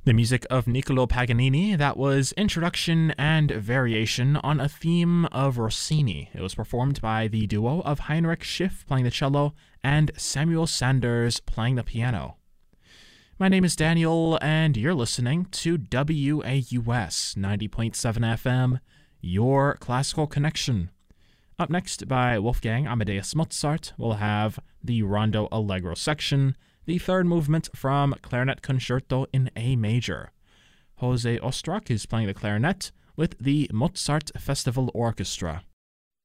The music of Niccolò Paganini, that was Introduction and Variation on a theme of Rossini. It was performed by the duo of Heinrich Schiff playing the cello and Samuel Sanders playing the piano. My name is Daniel, and you're listening to WAUS 90.7 FM, your classical connection. Up next, by Wolfgang Amadeus Mozart, we'll have the Rondo Allegro section, the third movement from Clarinet Concerto in A major. Jose Ostrak is playing the clarinet with the Mozart Festival Orchestra.